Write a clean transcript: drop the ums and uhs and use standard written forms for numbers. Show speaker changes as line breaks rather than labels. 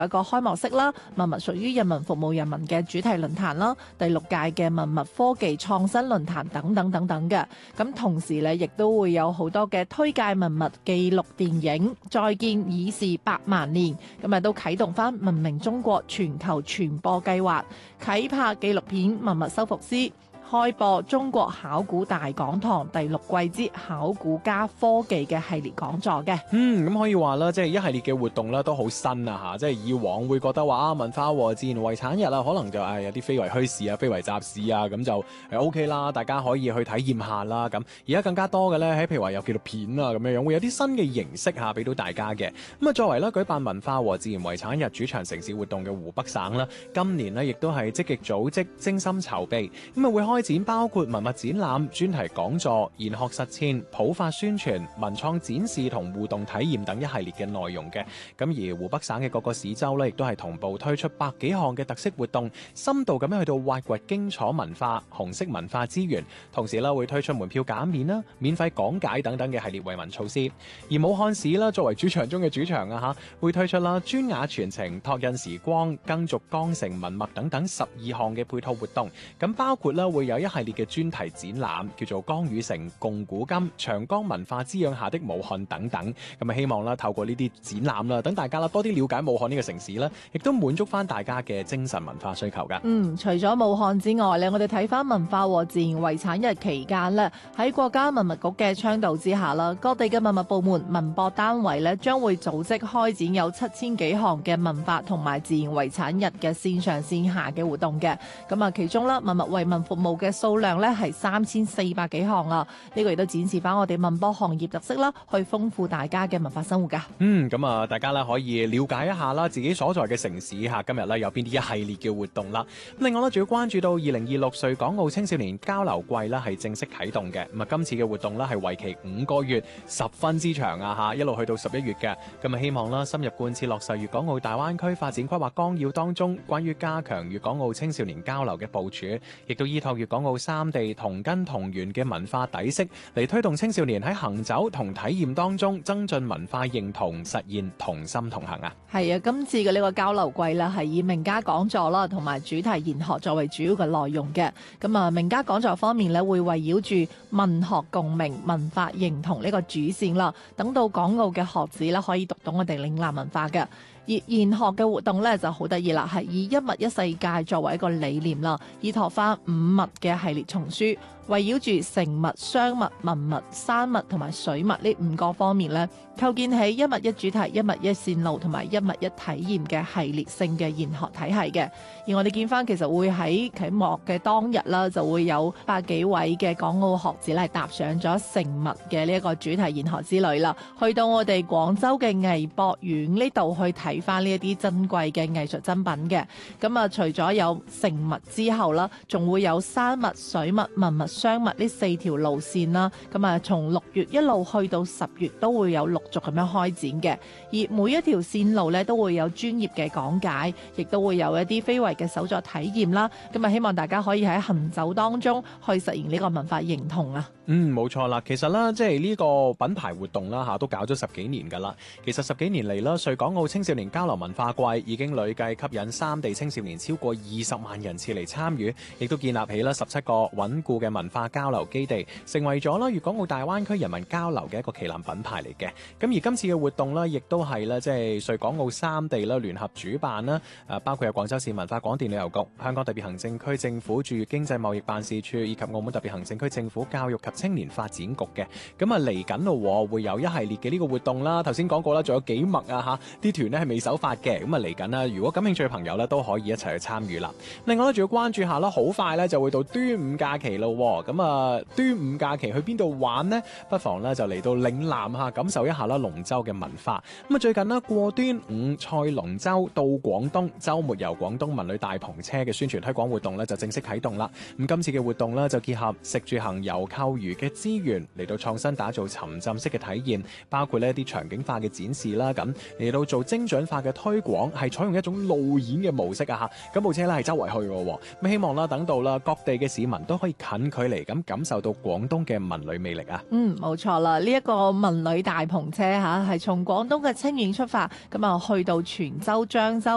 一個開幕式啦，文物屬於人民服務人民嘅主題論壇啦，第6屆嘅文物科技創新論壇等等等等嘅。咁同時咧，亦都會有好多嘅推介文物紀錄電影《再見已是百萬年》，咁都啟動翻文明中國全球傳播計劃，啟拍紀錄片《文物修復師》。開播中國考古大講堂第6季之考古加科技嘅系列講座嘅。
咁可以話啦，即係一系列嘅活動啦，都好新啊嚇！即係以往會覺得話文化和自然遺產日啊，可能就有啲非遺墟市啊、非遺集市啊，咁就OK 啦，大家可以去體驗下啦。咁而家更加多嘅咧，喺譬如話有紀錄片啊咁樣，會有啲新嘅形式嚇，俾到大家嘅。咁啊，作為咧舉辦文化和自然遺產日主場城市活動嘅湖北省啦，今年呢亦都係積極組織、精心籌備，咁啊會開展包括文物展覽、專題講座、研學實踐、普法宣傳、文創展示同互動體驗等一系列嘅內容嘅。咁而湖北省嘅各個市州呢，亦都係同步推出百幾項嘅特色活動，深度咁樣去到挖掘荊楚文化、紅色文化資源，同時啦會推出門票減免啦、免費講解等等嘅系列惠民措施。而武漢市啦作為主場中嘅主場啊嚇，會推出啦專雅傳承、拓印時光、耕續江城文脈等等12項嘅配套活動。咁包括啦會有一系列嘅專題展覽，叫做江與城共古今、長江文化滋養下的武漢等等。咁啊希望啦透過呢啲展覽啦，等大家啦多啲了解武漢呢個城市啦，亦都滿足翻大家嘅精神文化需求噶。
除咗武漢之外咧，我哋睇翻文化和自然遺產日期間咧，喺國家文物局嘅倡導之下啦，各地嘅文物部門、文博單位咧將會組織開展有7000幾項嘅文化同埋自然遺產日嘅線上線下嘅活動嘅。咁啊，其中啦文物為民服務嘅數量咧係3400幾項啊！呢個亦都展示翻我哋文博行業特色啦，去豐富大家嘅文化生活噶。
咁啊，大家咧可以了解一下啦，自己所在嘅城市嚇，今日咧有邊啲一系列嘅活動啦。另外咧，仲要關注到2026穗港澳青少年交流季啦，係正式啟動嘅。咁啊，今次嘅活動咧係為期5個月，十分之長啊嚇，一路去到11月嘅。咁啊，希望啦深入貫徹落實粵港澳大灣區發展規劃綱要當中關於加強粵港澳青少年交流嘅部署，亦都依託粵港澳3地同根同源嘅文化底色嚟推動青少年喺行走同體驗當中增進文化認同，實現同心同行啊！
係啊，今次嘅呢個交流季啦，係以名家講座啦同埋主題研學作為主要嘅內容嘅。咁啊，名家講座方面咧，會圍繞住文學共鳴、文化認同呢個主線啦，等到港澳嘅學子咧可以讀懂我哋嶺南文化嘅。而研學嘅活動咧就好得意啦，係以一物一世界作為一個理念啦，依託翻5物嘅系列叢書，圍繞住城物、商物、文物、山物同埋水物呢5個方面咧，構建起一物一主題、一物一線路同埋一物一體驗嘅系列性嘅研學體系嘅。而我哋見翻其實會喺啟幕嘅當日啦，就會有100幾位嘅港澳學子咧踏上咗城物嘅呢一個主題研學之旅啦，去到我哋廣州嘅藝博院呢度去睇翻呢一啲珍貴嘅藝術珍品嘅。咁啊，除咗有城物之後啦，仲會有山物、水物、文物、商物呢4條路線啦。咁啊，從6月一路去到10月都會有陸續咁樣開展嘅。而每一條線路咧都會有專業嘅講解，亦都會有一啲非遺嘅手作體驗啦。咁啊，希望大家可以喺行走當中去實現呢個文化認同啊。
冇錯啦，其實啦，即係呢個品牌活動啦嚇，都搞咗10幾年㗎啦。其實10幾年嚟啦，穗港澳青少年交流文化季已經累計吸引3地青少年超過20萬人次嚟參與，亦都建立起啦17個穩固嘅文化交流基地，成為咗啦粵港澳大灣區人民交流嘅一個旗艦品牌嚟嘅。咁而今次嘅活動呢，亦都係咧即係穗港澳3地啦聯合主辦啦，包括有廣州市文化廣電旅遊局、香港特別行政區政府駐粵經濟貿易辦事處以及澳門特別行政區政府教育及青年發展局嘅。咁啊嚟緊咯，會有一系列嘅呢個活動啦。頭先講過啦，仲有幾墨啊嚇，啲團呢係未首發嘅。咁啊嚟緊啦，如果感興趣嘅朋友呢，都可以一齊去參與啦。另外咧，仲要關注下啦，好快咧就會到端午假期咯。咁啊，端午假期去邊度玩呢？不妨咧就嚟到嶺南嚇，感受一下啦龍舟嘅文化。咁啊，最近呢，過端午賽龍舟到廣東，週末遊廣東文旅大篷車嘅宣傳推廣活動咧就正式啟動啦。咁今次嘅活動咧就結合食住行遊購娛嘅資源嚟到創新打造沉浸式嘅體驗，包括呢一啲場景化嘅展示啦，咁嚟到做精準化嘅推廣，係採用一種路演嘅模式啊嚇。咁部車咧係周圍去嘅，咁希望啦等到啦各地嘅市民都可以近距離咁感受到廣東嘅文旅魅力啊。
冇錯啦，呢一個文旅大篷車嚇係從廣東嘅清遠出發，咁啊去到泉州、漳州。